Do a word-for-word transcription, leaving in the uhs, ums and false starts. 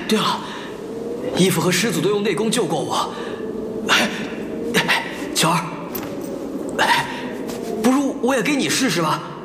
对了，义父和师祖都用内功救过我。哎，哎，乔儿，哎，不如我也给你试试吧。